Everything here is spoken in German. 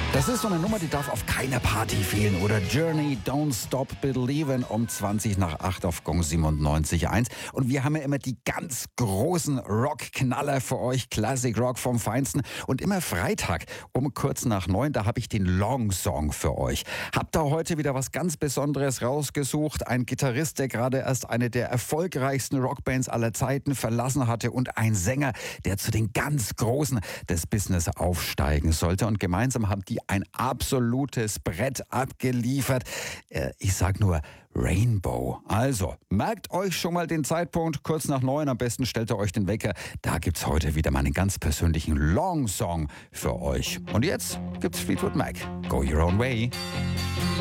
Das ist so eine Nummer, die darf auf keiner Party fehlen. Oder Journey, Don't Stop Believin' um 20 nach 8 auf Gong 97.1. Und wir haben ja immer die ganz großen Rockknaller für euch. Classic Rock vom Feinsten. Und immer Freitag um kurz nach 9, da habe ich den Long Song für euch. Hab da heute wieder was ganz Besonderes rausgesucht. Ein Gitarrist, der gerade erst eine der erfolgreichsten Rockbands aller Zeiten verlassen hatte. Und ein Sänger, der zu den ganz Großen des Business aufsteigen sollte. Und gemeinsam haben die ein absolutes Brett abgeliefert. Ich sag nur Rainbow. Also, merkt euch schon mal den Zeitpunkt, kurz nach 9. Am besten stellt ihr euch den Wecker. Da gibt's heute wieder meinen ganz persönlichen Long Song für euch. Und jetzt gibt's Fleetwood Mac. Go your own way.